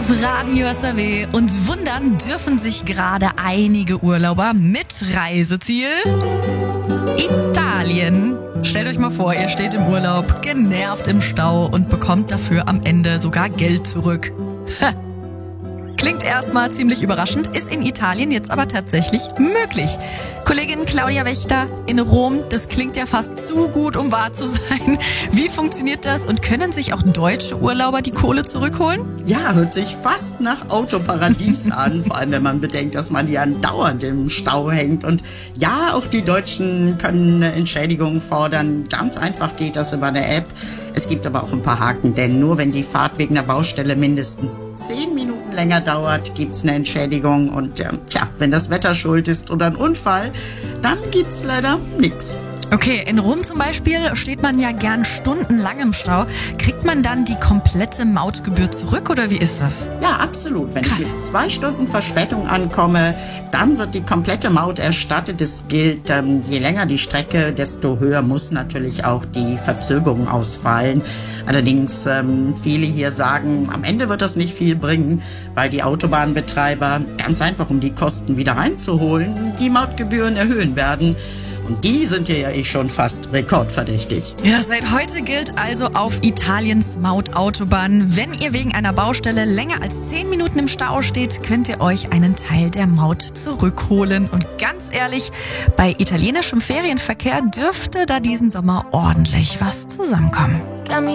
auf Radio SAW und wundern dürfen sich gerade einige Urlauber mit Reiseziel Italien. Stellt euch mal vor, ihr steht im Urlaub, genervt im Stau und bekommt dafür am Ende sogar Geld zurück. Klingt erstmal ziemlich überraschend, ist in Italien jetzt aber tatsächlich möglich. Kollegin Claudia Wächter in Rom, das klingt ja fast zu gut, um wahr zu sein. Wie funktioniert das und können sich auch deutsche Urlauber die Kohle zurückholen? Ja, hört sich fast nach Autoparadies an, vor allem wenn man bedenkt, dass man ja dauernd im Stau hängt. Und ja, auch die Deutschen können eine Entschädigung fordern. Ganz einfach geht das über eine App. Es gibt aber auch ein paar Haken, denn nur wenn die Fahrt wegen der Baustelle mindestens 10 Minuten länger dauert, gibt's eine Entschädigung. Und wenn das Wetter schuld ist oder ein Unfall, dann gibt's leider nichts. Okay, in Rom zum Beispiel steht man ja gern stundenlang im Stau. Kriegt man dann die komplette Mautgebühr zurück oder wie ist das? Ja, absolut. Wenn ich mit 2 Stunden Verspätung ankomme, dann wird die komplette Maut erstattet. Es gilt, je länger die Strecke, desto höher muss natürlich auch die Verzögerung ausfallen. Allerdings, viele hier sagen, am Ende wird das nicht viel bringen, weil die Autobahnbetreiber ganz einfach, um die Kosten wieder reinzuholen, die Mautgebühren erhöhen werden. Und die sind hier ja schon fast rekordverdächtig. Ja, seit heute gilt also auf Italiens Mautautobahn, wenn ihr wegen einer Baustelle länger als 10 Minuten im Stau steht, könnt ihr euch einen Teil der Maut zurückholen. Und ganz ehrlich, bei italienischem Ferienverkehr dürfte da diesen Sommer ordentlich was zusammenkommen.